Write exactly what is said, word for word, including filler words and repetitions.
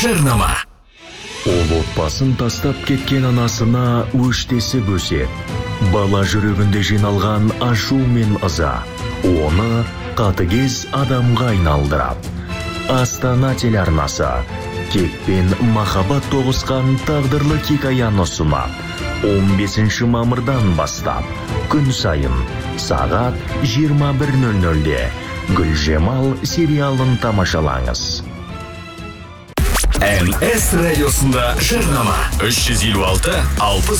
жарнама. Ол отбасын тастап кеткен анасына өштесіп өсет. Бала жүрегінде жиналған ашу мен ыза оны қатыгез адамға айналдырап. Астана телеарнасы кек пен махаббат тоғысқан тағдырлы хикаяны ұсынады. он бесінші мамырдан бастап күн сайын сағат жиырма бір нөл нөлде Гүлжемал сериалын тамашалаңыз. эн эс радиосында жарнама. үш жүз елу алты алпыс